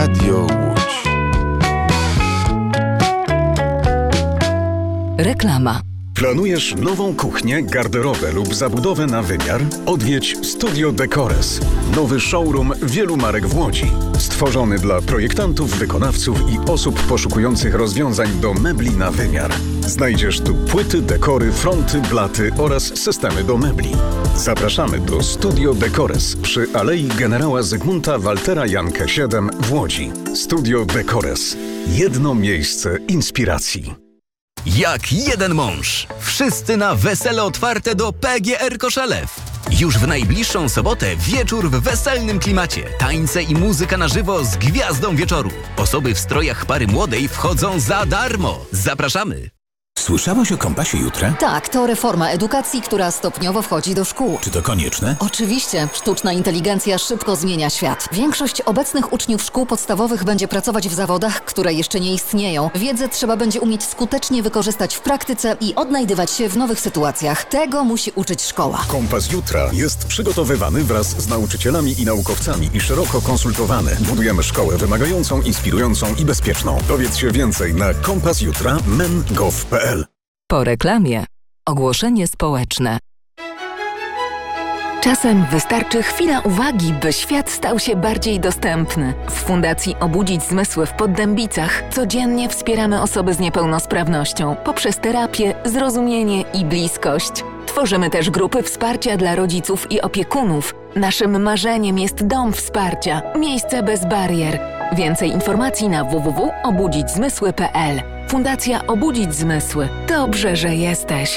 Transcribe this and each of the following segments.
Radio Łódź. Reklama. Planujesz nową kuchnię, garderobę lub zabudowę na wymiar? Odwiedź Studio Decores. Nowy showroom wielu marek w Łodzi. Stworzony dla projektantów, wykonawców i osób poszukujących rozwiązań do mebli na wymiar. Znajdziesz tu płyty, dekory, fronty, blaty oraz systemy do mebli. Zapraszamy do Studio Decores przy Alei Generała Zygmunta Waltera Jankę 7 w Łodzi. Studio Decores. Jedno miejsce inspiracji. Jak jeden mąż. Wszyscy na wesele otwarte do PGR Koszelew. Już w najbliższą sobotę wieczór w weselnym klimacie. Tańce i muzyka na żywo z gwiazdą wieczoru. Osoby w strojach pary młodej wchodzą za darmo. Zapraszamy! Słyszałaś o Kompasie Jutra? Tak, to reforma edukacji, która stopniowo wchodzi do szkół. Czy to konieczne? Oczywiście, sztuczna inteligencja szybko zmienia świat. Większość obecnych uczniów szkół podstawowych będzie pracować w zawodach, które jeszcze nie istnieją. Wiedzę trzeba będzie umieć skutecznie wykorzystać w praktyce i odnajdywać się w nowych sytuacjach. Tego musi uczyć szkoła. Kompas Jutra jest przygotowywany wraz z nauczycielami i naukowcami i szeroko konsultowany. Budujemy szkołę wymagającą, inspirującą i bezpieczną. Dowiedz się więcej na kompasjutra.men.gov.pl. Po reklamie. Ogłoszenie społeczne. Czasem wystarczy chwila uwagi, by świat stał się bardziej dostępny. W Fundacji Obudzić Zmysły w Poddębicach codziennie wspieramy osoby z niepełnosprawnością poprzez terapię, zrozumienie i bliskość. Tworzymy też grupy wsparcia dla rodziców i opiekunów. Naszym marzeniem jest dom wsparcia, miejsce bez barier. Więcej informacji na www.obudzićzmysły.pl. Fundacja Obudzić Zmysły. Dobrze, że jesteś.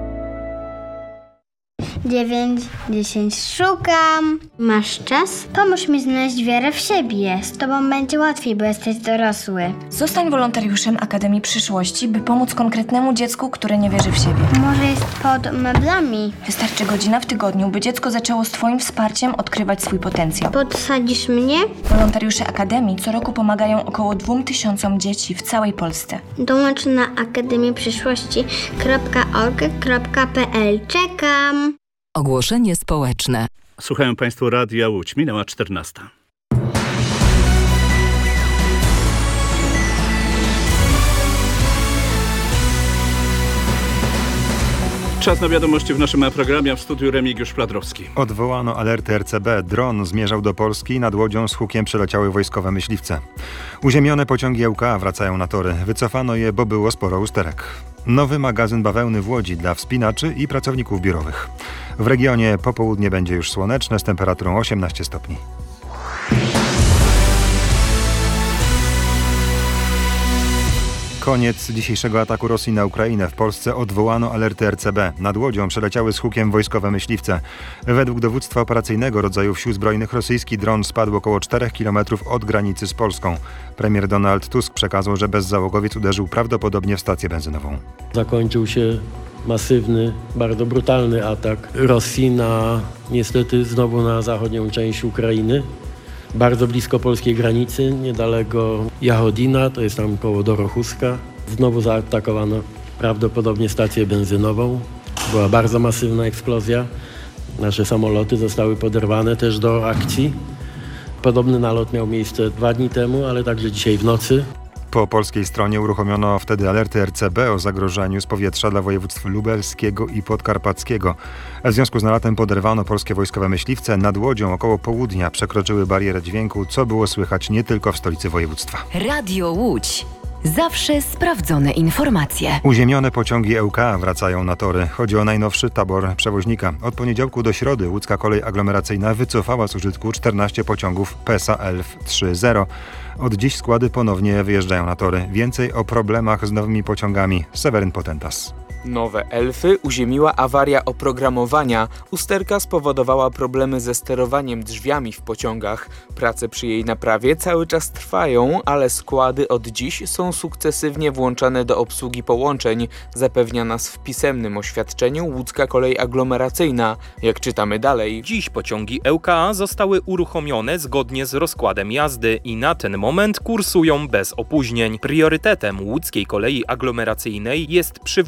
9, 10 szukam. Masz czas? Pomóż mi znaleźć wiarę w siebie. Z tobą będzie łatwiej, bo jesteś dorosły. Zostań wolontariuszem Akademii Przyszłości, by pomóc konkretnemu dziecku, które nie wierzy w siebie. Może jest pod meblami. Wystarczy godzina w tygodniu, by dziecko zaczęło z twoim wsparciem odkrywać swój potencjał. Podsadzisz mnie? Wolontariusze Akademii co roku pomagają około 2000 dzieci w całej Polsce. Dołącz na akademieprzyszłości.org.pl. Czekam. Ogłoszenie społeczne. Słuchają Państwo Radia Łódź. Minęła 14. Czas na wiadomości w naszym programie, w studiu Remigiusz Fladrowski. Odwołano alerty RCB. Dron zmierzał do Polski, nad Łodzią z hukiem przeleciały wojskowe myśliwce. Uziemione pociągi ŁKA wracają na tory. Wycofano je, bo było sporo usterek. Nowy magazyn bawełny w Łodzi dla wspinaczy i pracowników biurowych. W regionie popołudnie będzie już słoneczne z temperaturą 18 stopni. Koniec dzisiejszego ataku Rosji na Ukrainę. W Polsce odwołano alerty RCB. Nad Łodzią przeleciały z hukiem wojskowe myśliwce. Według dowództwa operacyjnego rodzajów sił zbrojnych rosyjski dron spadł około 4 km od granicy z Polską. Premier Donald Tusk przekazał, że bezzałogowiec uderzył prawdopodobnie w stację benzynową. Zakończył się masywny, bardzo brutalny atak Rosji niestety znowu na zachodnią część Ukrainy. Bardzo blisko polskiej granicy, niedaleko Jachodina, to jest tam koło Dorochuska. Znowu zaatakowano prawdopodobnie stację benzynową. Była bardzo masywna eksplozja. Nasze samoloty zostały poderwane też do akcji. Podobny nalot miał miejsce 2 dni temu, ale także dzisiaj w nocy. Po polskiej stronie uruchomiono wtedy alerty RCB o zagrożeniu z powietrza dla województw lubelskiego i podkarpackiego. W związku z nalotem poderwano polskie wojskowe myśliwce. Nad Łodzią około południa przekroczyły barierę dźwięku, co było słychać nie tylko w stolicy województwa. Radio Łódź. Zawsze sprawdzone informacje. Uziemione pociągi ŁKA wracają na tory. Chodzi o najnowszy tabor przewoźnika. Od poniedziałku do środy łódzka kolej aglomeracyjna wycofała z użytku 14 pociągów PESA ELF 3.0. Od dziś składy ponownie wyjeżdżają na tory. Więcej o problemach z nowymi pociągami. Seweryn Potentas. Nowe Elfy uziemiła awaria oprogramowania. Usterka spowodowała problemy ze sterowaniem drzwiami w pociągach. Prace przy jej naprawie cały czas trwają, ale składy od dziś są sukcesywnie włączane do obsługi połączeń, zapewnia nas w pisemnym oświadczeniu łódzka kolej aglomeracyjna. Jak czytamy dalej. Dziś pociągi ŁKA zostały uruchomione zgodnie z rozkładem jazdy i na ten moment kursują bez opóźnień. Priorytetem łódzkiej kolei aglomeracyjnej jest przywrócenie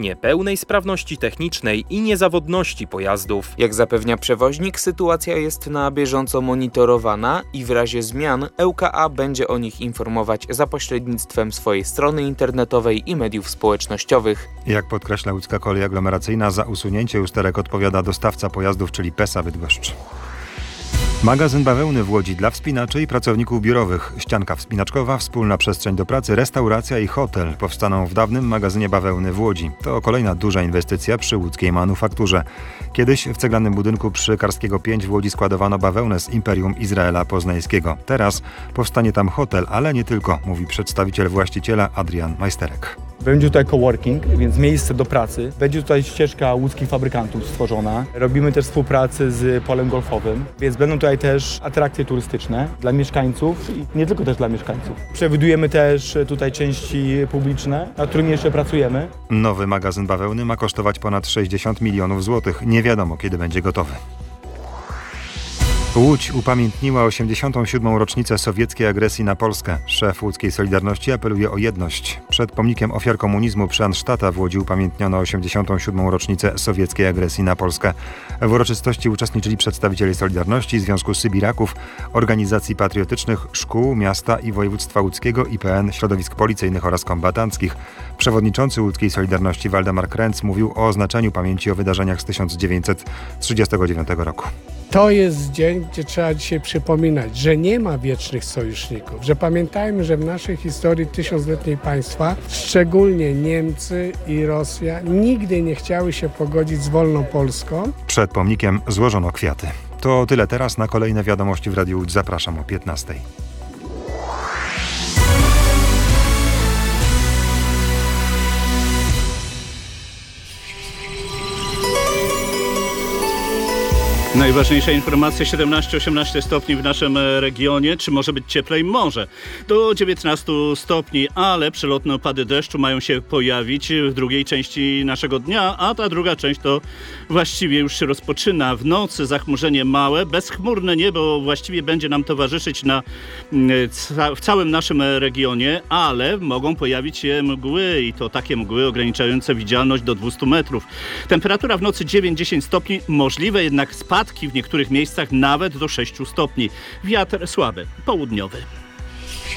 niepełnej sprawności technicznej i niezawodności pojazdów. Jak zapewnia przewoźnik, sytuacja jest na bieżąco monitorowana i w razie zmian ŁKA będzie o nich informować za pośrednictwem swojej strony internetowej i mediów społecznościowych. Jak podkreśla łódzka kolej aglomeracyjna, za usunięcie usterek odpowiada dostawca pojazdów, czyli PESA Bydgoszcz. Magazyn bawełny w Łodzi dla wspinaczy i pracowników biurowych. Ścianka wspinaczkowa, wspólna przestrzeń do pracy, restauracja i hotel powstaną w dawnym magazynie bawełny w Łodzi. To kolejna duża inwestycja przy łódzkiej manufakturze. Kiedyś w ceglanym budynku przy Karskiego 5 w Łodzi składowano bawełnę z Imperium Izraela Poznańskiego. Teraz powstanie tam hotel, ale nie tylko, mówi przedstawiciel właściciela Adrian Majsterek. Będzie tutaj coworking, więc miejsce do pracy. Będzie tutaj ścieżka łódzkich fabrykantów stworzona. Robimy też współpracę z polem golfowym, więc będą tutaj też atrakcje turystyczne dla mieszkańców i nie tylko też dla mieszkańców. Przewidujemy też tutaj części publiczne, nad którymi jeszcze pracujemy. Nowy magazyn bawełny ma kosztować ponad 60 milionów złotych. Nie wiadomo, kiedy będzie gotowy. Łódź upamiętniła 87. rocznicę sowieckiej agresji na Polskę. Szef łódzkiej Solidarności apeluje o jedność. Przed pomnikiem ofiar komunizmu przy Ansztata w Łodzi upamiętniono 87. rocznicę sowieckiej agresji na Polskę. W uroczystości uczestniczyli przedstawiciele Solidarności, Związku Sybiraków, organizacji patriotycznych, szkół, miasta i województwa łódzkiego, IPN, środowisk policyjnych oraz kombatanckich. Przewodniczący łódzkiej Solidarności Waldemar Kręc mówił o znaczeniu pamięci o wydarzeniach z 1939 roku. To jest dzień, gdzie trzeba dzisiaj przypominać, że nie ma wiecznych sojuszników, że pamiętajmy, że w naszej historii tysiącletniej państwa, szczególnie Niemcy i Rosja, nigdy nie chciały się pogodzić z wolną Polską. Przed pomnikiem złożono kwiaty. To tyle teraz. Na kolejne wiadomości w Radiu Łódź zapraszam o 15:00. Najważniejsza informacja, 17-18 stopni w naszym regionie. Czy może być cieplej? Może. Do 19 stopni, ale przelotne opady deszczu mają się pojawić w drugiej części naszego dnia, a ta druga część to właściwie już się rozpoczyna. W nocy zachmurzenie małe, bezchmurne niebo właściwie będzie nam towarzyszyć w całym naszym regionie, ale mogą pojawić się mgły i to takie mgły ograniczające widzialność do 200 metrów. Temperatura w nocy 9-10 stopni, możliwe jednak spadki w niektórych miejscach nawet do 6 stopni. Wiatr słaby, południowy.